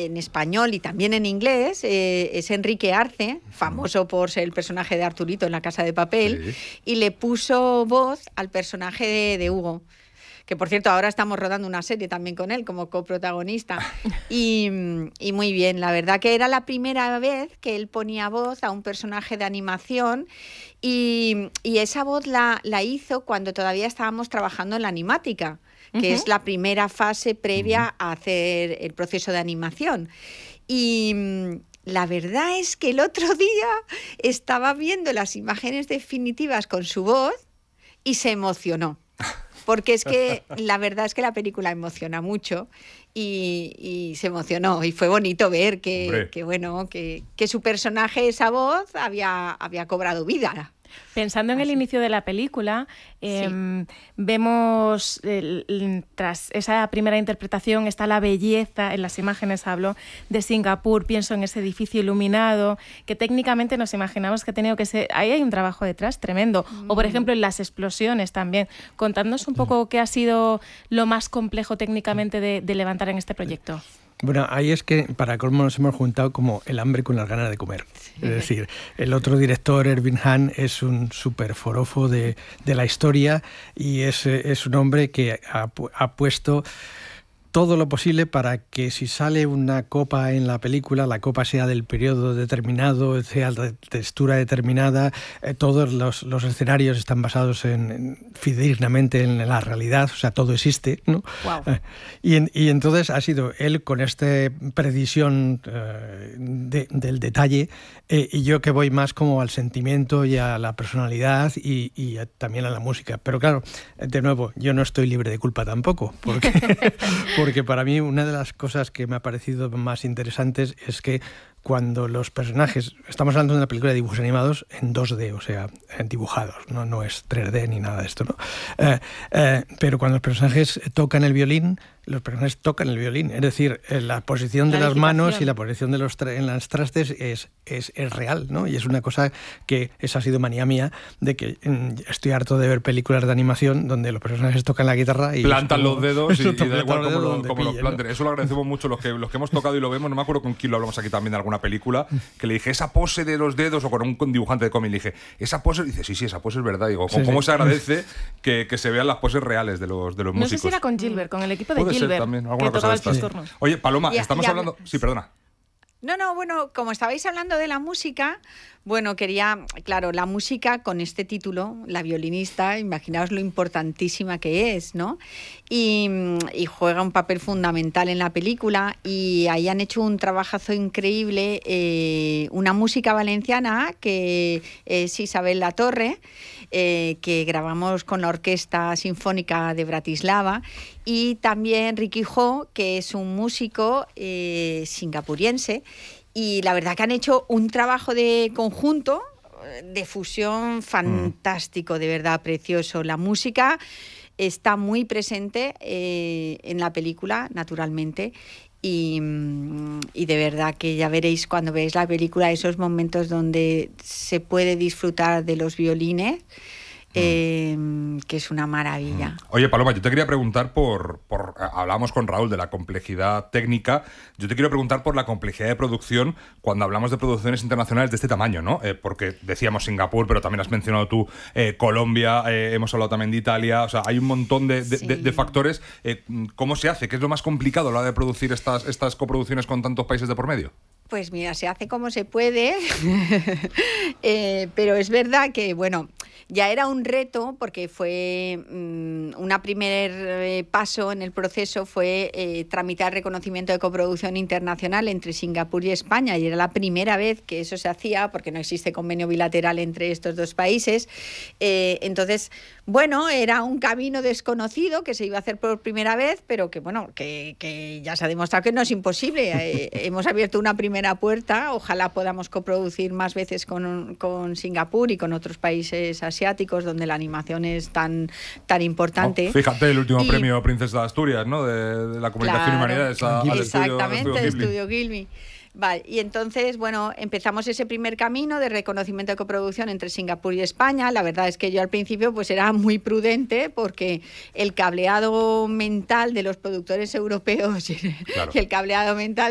en español y también en inglés, es Enrique Arce, famoso por ser el personaje de Arturito en La Casa de Papel, y le puso voz al personaje de Hugo. Que, por cierto, ahora estamos rodando una serie también con él como coprotagonista. Y muy bien, la verdad que era la primera vez que él ponía voz a un personaje de animación y esa voz la hizo cuando todavía estábamos trabajando en la animática, que es la primera fase previa a hacer el proceso de animación. Y la verdad es que el otro día estaba viendo las imágenes definitivas con su voz y se emocionó. Porque es que la verdad es que la película emociona mucho y se emocionó. Y fue bonito ver que su personaje, esa voz, había cobrado vida. Pensando en el inicio de la película, vemos, tras esa primera interpretación, está la belleza, en las imágenes hablo, de Singapur, pienso en ese edificio iluminado, que técnicamente nos imaginamos que ha tenido que ser... Ahí hay un trabajo detrás tremendo. O, por ejemplo, en las explosiones también. Contadnos un poco qué ha sido lo más complejo técnicamente de levantar en este proyecto. Bueno, ahí es que para colmo nos hemos juntado como el hambre con las ganas de comer. Es decir, el otro director, Erwin Hahn, es un súper forofo de la historia y es un hombre que ha puesto todo lo posible para que si sale una copa en la película, la copa sea del periodo determinado, sea de textura determinada, todos los escenarios están basados fidedignamente en la realidad, o sea, todo existe, ¿no? Wow. Y entonces ha sido él con esta precisión del detalle, y yo que voy más como al sentimiento y a la personalidad y también a la música. Pero claro, de nuevo, yo no estoy libre de culpa tampoco, porque para mí una de las cosas que me ha parecido más interesantes es que cuando los personajes, estamos hablando de una película de dibujos animados en 2D, o sea, dibujados, no es 3D ni nada de esto, ¿no? Pero cuando los personajes tocan el violín, los personajes tocan el violín, es decir, la posición de las manos y la posición de en las trastes es real, ¿no? Y es una cosa que esa ha sido manía mía, de que estoy harto de ver películas de animación donde los personajes tocan la guitarra y plantan los dedos y da igual cómo los planten, ¿no? Eso lo agradecemos mucho los que hemos tocado y lo vemos. No me acuerdo con quién lo hablamos aquí también de alguna película, que le dije esa pose de los dedos, o con un dibujante de cómic le dije esa pose, dice sí, esa pose es verdad. Digo, ¿cómo se agradece que se vean las poses reales de los músicos? No sé si era con Gilbert, con el equipo de Puede Gilbert, también, que tocaba el trastorno. Oye, Paloma, estamos hablando... Sí, perdona. No, bueno, como estabais hablando de la música, bueno, claro, la música con este título, La violinista, imaginaos lo importantísima que es, ¿no? Y juega un papel fundamental en la película, y ahí han hecho un trabajazo increíble, una música valenciana que es Isabel Latorre, que grabamos con la Orquesta Sinfónica de Bratislava, y también Ricky Ho, que es un músico singapuriense. Y la verdad que han hecho un trabajo de conjunto, de fusión fantástico, de verdad precioso. La música está muy presente en la película, naturalmente, y de verdad que ya veréis cuando veáis la película esos momentos donde se puede disfrutar de los violines, que es una maravilla. Oye, Paloma, yo te quería preguntar hablábamos con Raúl de la complejidad técnica, yo te quiero preguntar por la complejidad de producción cuando hablamos de producciones internacionales de este tamaño, ¿no? Porque decíamos Singapur, pero también has mencionado tú Colombia, hemos hablado también de Italia, o sea, hay un montón de factores. ¿Cómo se hace? ¿Qué es lo más complicado a la hora de producir estas coproducciones con tantos países de por medio? Pues mira, se hace como se puede, pero es verdad que, bueno, ya era un reto porque fue un primer paso en el proceso fue tramitar reconocimiento de coproducción internacional entre Singapur y España, y era la primera vez que eso se hacía porque no existe convenio bilateral entre estos dos países. Entonces, bueno, era un camino desconocido que se iba a hacer por primera vez, pero que, bueno, que ya se ha demostrado que no es imposible. Hemos abierto una primera puerta, ojalá podamos coproducir más veces con Singapur y con otros países asiáticos donde la animación es tan importante. Fíjate, el último premio Princesa de Asturias, ¿no? De la Comunicación y Humanidades al exactamente, Estudio Gilby. Vale, y entonces, bueno, empezamos ese primer camino de reconocimiento de coproducción entre Singapur y España. La verdad es que yo al principio pues era muy prudente porque el cableado mental de los productores europeos y el cableado mental